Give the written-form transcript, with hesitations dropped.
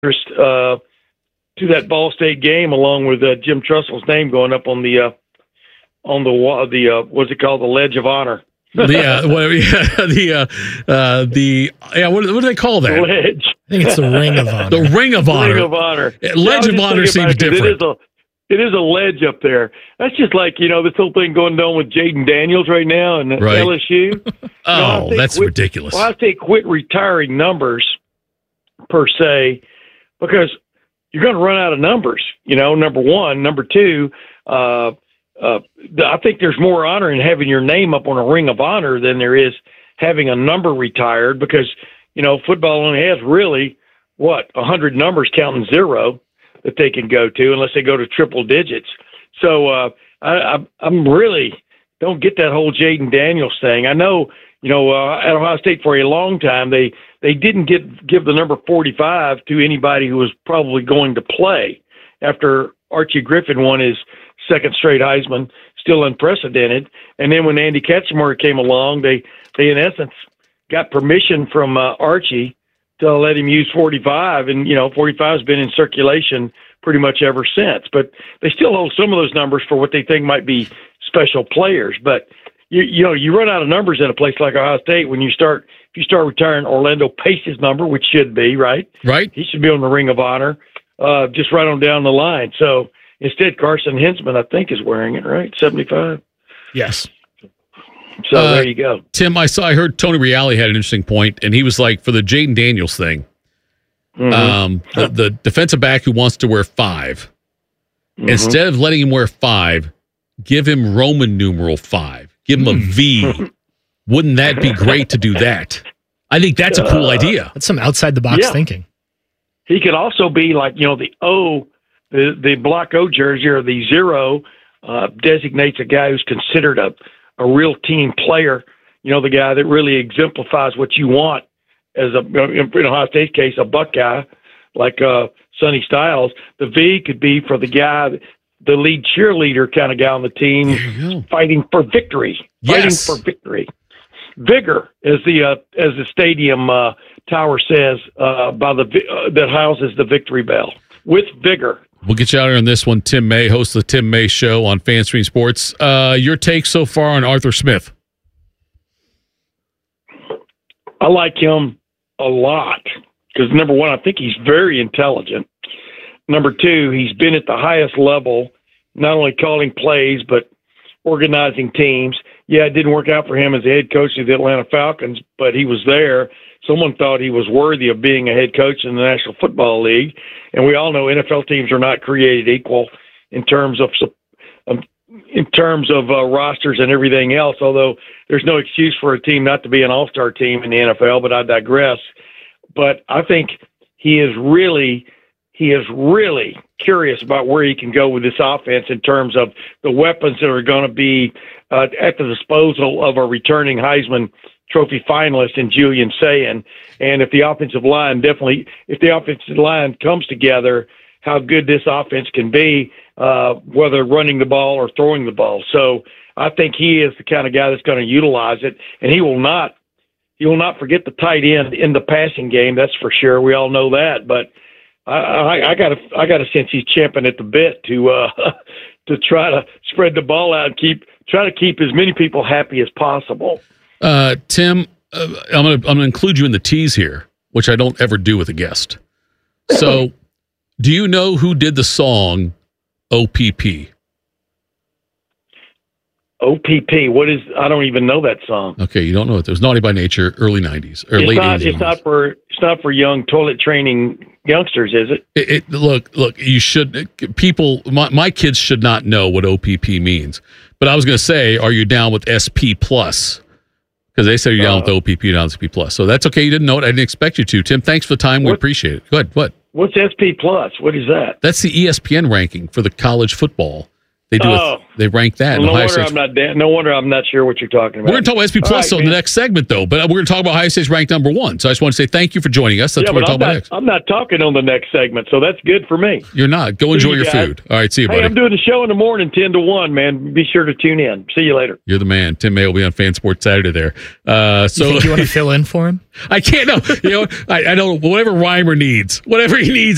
to that Ball State game, along with Jim Trustle's name going up on the what's it called, the Ledge of Honor. What do they call that? Ledge. I think it's the Ring of Honor. The Ring of Honor. Ring of Honor. Ledge of Honor seems different. It is a ledge up there. That's just like, this whole thing going on with Jaden Daniels right now and LSU. That's ridiculous. Well, I think quit retiring numbers per se, because you're going to run out of numbers, number one. Number two, I think there's more honor in having your name up on a Ring of Honor than there is having a number retired, because, football only has really, 100 numbers counting zero that they can go to, unless they go to triple digits. So I'm really don't get that whole Jaden Daniels thing. I know, at Ohio State for a long time, they didn't give the number 45 to anybody who was probably going to play after Archie Griffin won his second straight Heisman, still unprecedented. And then when Andy Katzenberg came along, they in essence got permission from Archie to let him use 45, and 45 has been in circulation pretty much ever since. But they still hold some of those numbers for what they think might be special players. But you run out of numbers in a place like Ohio State when if you start retiring Orlando Pace's number, which should be right. He should be on the Ring of Honor, just right on down the line. So instead, Carson Hinsman, I think, is wearing it, right? 75. Yes. So there you go. Tim, I heard Tony Reale had an interesting point, and he was like, for the Jaden Daniels thing, the defensive back who wants to wear 5, instead of letting him wear 5, give him Roman numeral 5. Give him a V. Wouldn't that be great to do that? I think that's a cool idea. That's some outside-the-box thinking. He could also be like, the O, the block O jersey, or the 0 designates a guy who's considered a real team player, the guy that really exemplifies what you want as in Ohio State's case, a Buckeye, like Sonny Styles. The V could be for the guy, the lead cheerleader kind of guy on the team, fighting for victory. Yes. Fighting for victory. Vigor, as the stadium tower says, that houses the victory bell. With vigor. We'll get you out here on this one. Tim May, host of the Tim May Show on FanStream Sports. Your take so far on Arthur Smith? I like him a lot because, number one, I think he's very intelligent. Number two, he's been at the highest level, not only calling plays, but organizing teams. Yeah, it didn't work out for him as the head coach of the Atlanta Falcons, but he was there. Someone thought he was worthy of being a head coach in the National Football League. And we all know NFL teams are not created equal in terms of rosters and everything else, although there's no excuse for a team not to be an all-star team in the NFL, but I digress. But I think he is really curious about where he can go with this offense in terms of the weapons that are going to be at the disposal of a returning Heisman Trophy finalist in Julian Sayin. And if the offensive line comes together, how good this offense can be, whether running the ball or throwing the ball. So I think he is the kind of guy that's going to utilize it, and he will not forget the tight end in the passing game. That's for sure. We all know that, but I got a sense he's champing at the bit to try to spread the ball out and try to keep as many people happy as possible. Tim, I'm gonna include you in the tease here, which I don't ever do with a guest. So, do you know who did the song OPP? OPP. What is? I don't even know that song. Okay, you don't know it. It was Naughty by Nature, early '90s or late '80s. It's not for young toilet training youngsters, is it? Look. You should. People. My kids should not know what OPP means. But I was going to say, are you down with SP Plus? Because they said you're down with OPP, you're down with SP Plus. So that's okay. You didn't know it. I didn't expect you to. Tim, thanks for the time. We appreciate it. Go ahead. What? What's SP Plus? What is that? That's the ESPN ranking for the college football. They do they rank that. Well, no wonder I'm not sure what you're talking about. We're going to talk about SP Plus in the next segment, though. But we're going to talk about Ohio State's ranked number 1. So I just want to say thank you for joining us. That's what we're talking about next. I'm not talking on the next segment, so that's good for me. You're not. Go enjoy your food. All right, see you, buddy. Hey, I'm doing the show in the morning, 10 to 1, man. Be sure to tune in. See you later. You're the man. Tim May will be on Fan Sports Saturday there. So you think you want to fill in for him? I can't. No. I don't. Whatever Reimer needs. Whatever he needs.